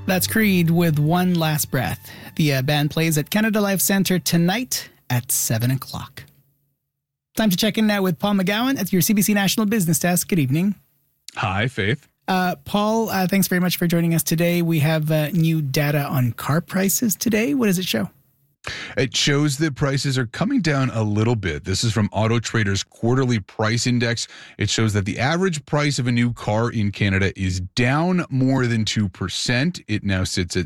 That's Creed with One Last Breath. The band plays at Canada Life Centre tonight at 7 o'clock. Time to check in now with Paul McGowan at your CBC National Business Desk. Good evening. Hi, Faith. Paul, thanks very much for joining us today. We have new data on car prices today. What does it show? It shows that prices are coming down a little bit. This is from Auto Trader's quarterly price index. It shows that the average price of a new car in Canada is down more than 2%. It now sits at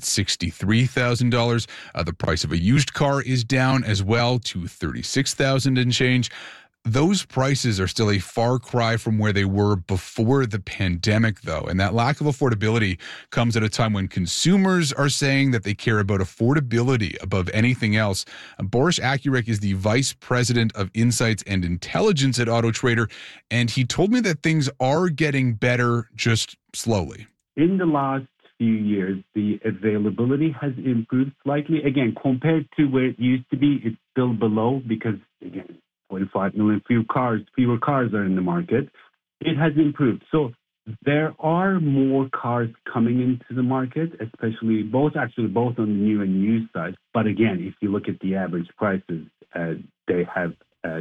$63,000. The price of a used car is down as well to $36,000 and change. Those prices are still a far cry from where they were before the pandemic, though. And that lack of affordability comes at a time when consumers are saying that they care about affordability above anything else. Boris Akurek is the Vice President of Insights and Intelligence at Auto Trader, and he told me that things are getting better, just slowly. In the last few years, the availability has improved slightly. Again, compared to where it used to be, it's still below because, again, 45 million fewer cars are in the market. It has improved. So there are more cars coming into the market, especially both on the new and used side. But again, if you look at the average prices, they have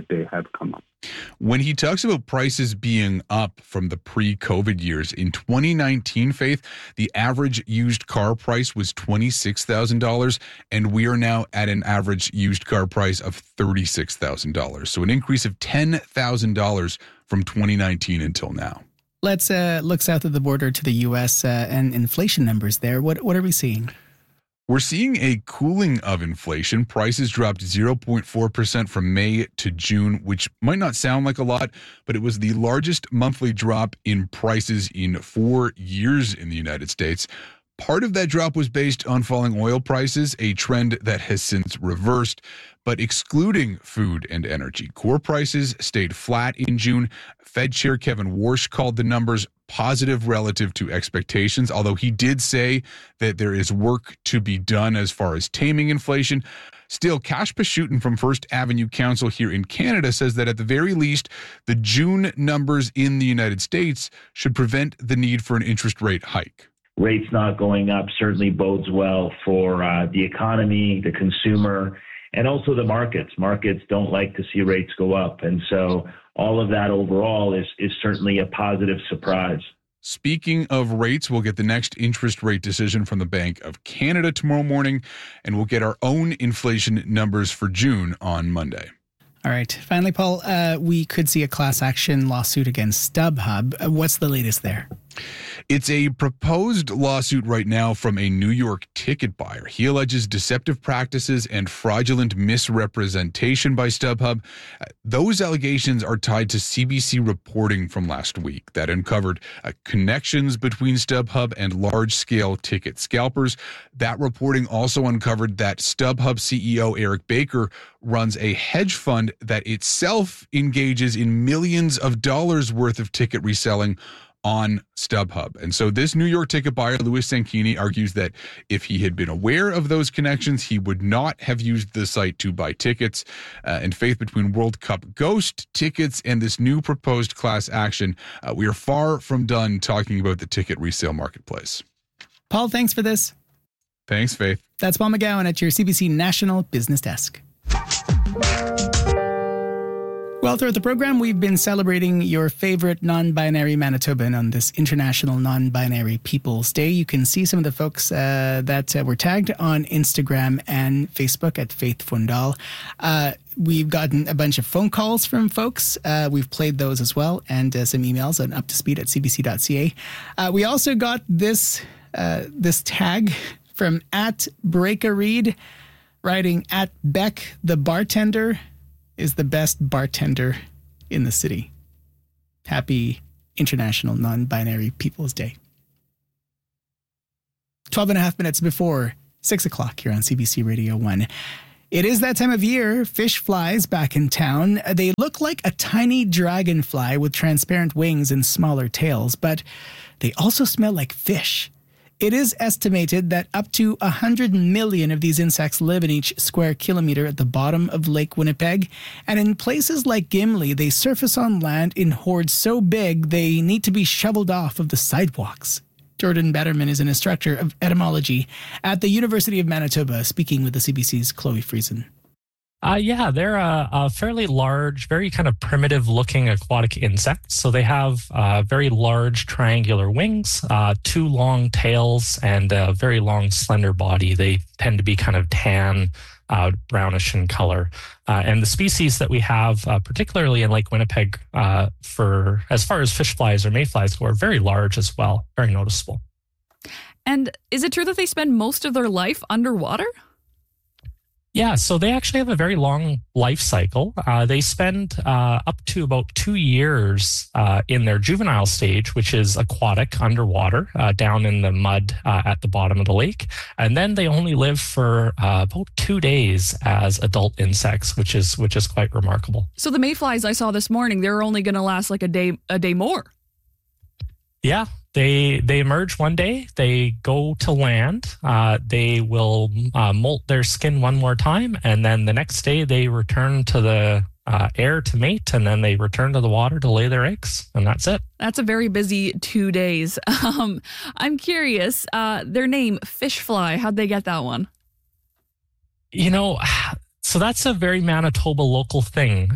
come up. When he talks about prices being up from the pre-COVID years, in 2019, Faith, the average used car price was $26,000, and we are now at an average used car price of $36,000. So an increase of $10,000 from 2019 until now. Let's look south of the border to the U.S. And inflation numbers there. What are we seeing? We're seeing a cooling of inflation. Prices dropped 0.4% from May to June, which might not sound like a lot, but it was the largest monthly drop in prices in 4 years in the United States. Part of that drop was based on falling oil prices, a trend that has since reversed. But excluding food and energy, core prices stayed flat in June. Fed Chair Kevin Warsh called the numbers positive relative to expectations, although he did say that there is work to be done as far as taming inflation. Still, Kash Pashutin from First Avenue Council here in Canada says that at the very least, the June numbers in the United States should prevent the need for an interest rate hike. Rates not going up certainly bodes well for the economy, the consumer, and also the markets. Markets don't like to see rates go up. And so all of that overall is certainly a positive surprise. Speaking of rates, we'll get the next interest rate decision from the Bank of Canada tomorrow morning, and we'll get our own inflation numbers for June on Monday. All right. Finally, Paul, we could see a class action lawsuit against StubHub. What's the latest there? It's a proposed lawsuit right now from a New York ticket buyer. He alleges deceptive practices and fraudulent misrepresentation by StubHub. Those allegations are tied to CBC reporting from last week that uncovered connections between StubHub and large-scale ticket scalpers. That reporting also uncovered that StubHub CEO Eric Baker runs a hedge fund that itself engages in millions of dollars worth of ticket reselling on StubHub. And so this New York ticket buyer, Louis Sanchini, argues that if he had been aware of those connections, he would not have used the site to buy tickets. And Faith, between World Cup ghost tickets and this new proposed class action, we are far from done talking about the ticket resale marketplace. Paul, thanks for this. Thanks, Faith. That's Paul McGowan at your CBC National Business Desk. Well, throughout the program, we've been celebrating your favorite non-binary Manitoban on this International Non-Binary People's Day. You can see some of the folks that were tagged on Instagram and Facebook at Faith Fundal. We've gotten a bunch of phone calls from folks. We've played those as well, and some emails on uptospeed@cbc.ca. We also got this tag from @BreakaRead, writing @Beck the bartender is the best bartender in the city. Happy International Non-Binary People's Day. 12 and a half minutes before 6 o'clock here on CBC Radio 1. It is that time of year. Fish flies back in town. They look like a tiny dragonfly with transparent wings and smaller tails, but they also smell like fish. It is estimated that up to 100 million of these insects live in each square kilometer at the bottom of Lake Winnipeg. And in places like Gimli, they surface on land in hordes so big they need to be shoveled off of the sidewalks. Jordan Betterman is an instructor of etymology at the University of Manitoba, speaking with the CBC's Chloe Friesen. Yeah, they're a fairly large, very kind of primitive-looking aquatic insect. So they have very large triangular wings, two long tails, and a very long, slender body. They tend to be kind of tan, brownish in color. And the species that we have, particularly in Lake Winnipeg, for as far as fish flies or mayflies go, are very large as well, very noticeable. And is it true that they spend most of their life underwater? Yeah, so they actually have a very long life cycle. They spend up to about 2 years in their juvenile stage, which is aquatic, underwater, down in the mud at the bottom of the lake. And then they only live for about 2 days as adult insects, which is quite remarkable. So the mayflies I saw this morning, they're only going to last like a day more. Yeah. They emerge one day, they go to land, they will molt their skin one more time, and then the next day they return to the air to mate, and then they return to the water to lay their eggs, and that's it. That's a very busy 2 days. I'm curious, their name, fish fly, how'd they get that one? So that's a very Manitoba local thing.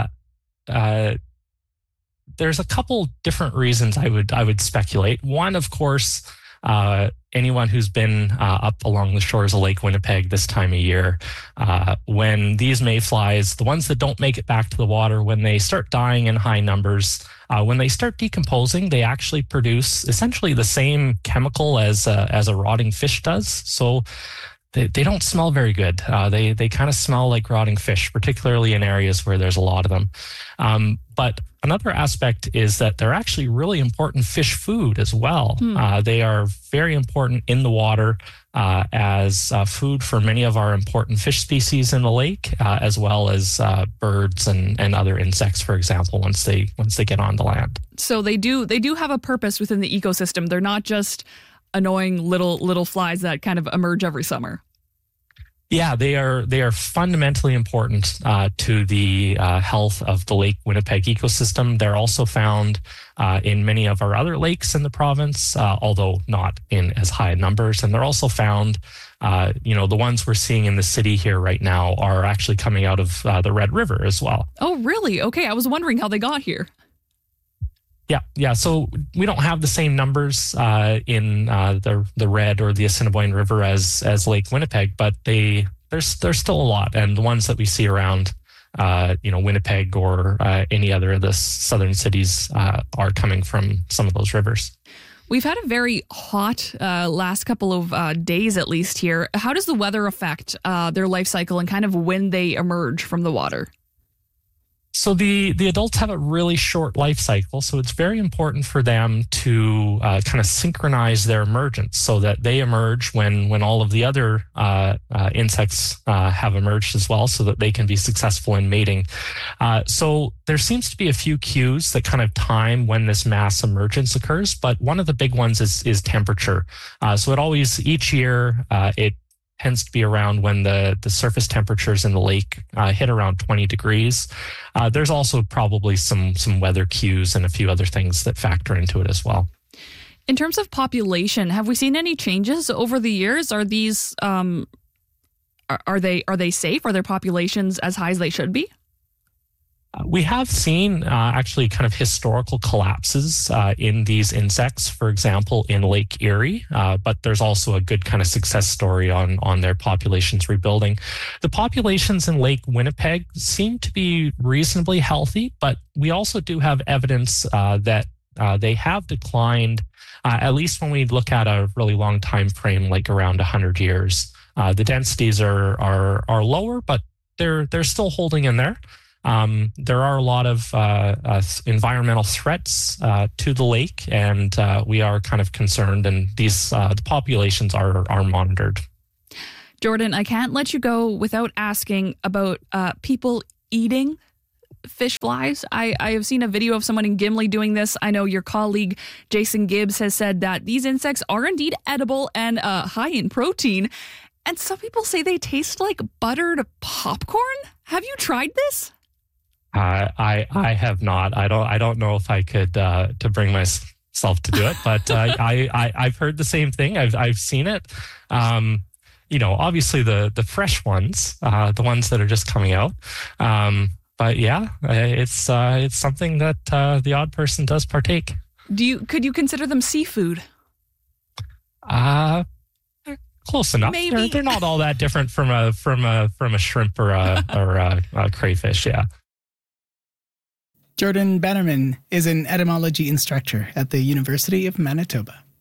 There's a couple different reasons I would speculate. One, of course, anyone who's been up along the shores of Lake Winnipeg this time of year, when these mayflies, the ones that don't make it back to the water, when they start dying in high numbers, when they start decomposing, they actually produce essentially the same chemical as a rotting fish does. So they don't smell very good. They kind of smell like rotting fish, particularly in areas where there's a lot of them. But another aspect is that they're actually really important fish food as well. They are very important in the water as food for many of our important fish species in the lake, as well as birds and other insects, for example, once they get on the land. So they do have a purpose within the ecosystem. They're not just annoying little flies that kind of emerge every summer. Yeah, they are fundamentally important to the health of the Lake Winnipeg ecosystem. They're also found in many of our other lakes in the province, although not in as high numbers. And they're also found, the ones we're seeing in the city here right now are actually coming out of the Red River as well. Oh, really? Okay, I was wondering how they got here. Yeah. So we don't have the same numbers in the Red or the Assiniboine River as Lake Winnipeg, but there's still a lot, and the ones that we see around, Winnipeg or any other of the southern cities are coming from some of those rivers. We've had a very hot last couple of days, at least here. How does the weather affect their life cycle and kind of when they emerge from the water? So the adults have a really short life cycle, so it's very important for them to kind of synchronize their emergence so that they emerge when all of the other insects have emerged as well, so that they can be successful in mating. So there seems to be a few cues that kind of time when this mass emergence occurs, but one of the big ones is temperature. So each year it tends to be around when the surface temperatures in the lake hit around 20 degrees. There's also probably some weather cues and a few other things that factor into it as well. In terms of population, have we seen any changes over the years? Are these are they safe? Are their populations as high as they should be? We have seen actually kind of historical collapses in these insects, for example, in Lake Erie, but there's also a good kind of success story on their populations rebuilding. The populations in Lake Winnipeg seem to be reasonably healthy, but we also do have evidence that they have declined, at least when we look at a really long time frame, like around 100 years. The densities are lower, but they're still holding in there. There are a lot of environmental threats to the lake, and we are kind of concerned, and the populations are monitored. Jordan, I can't let you go without asking about people eating fish flies. I have seen a video of someone in Gimli doing this. I know your colleague Jason Gibbs has said that these insects are indeed edible and high in protein. And some people say they taste like buttered popcorn. Have you tried this? I have not. I don't know if I could to bring myself to do it, but I've heard the same thing. I've seen it. Obviously the fresh ones, the ones that are just coming out. But yeah, it's something that the odd person does partake. Could you consider them seafood? Close enough. Maybe. They're not all that different from a shrimp or a crayfish. Yeah. Jordan Bannerman is an etymology instructor at the University of Manitoba.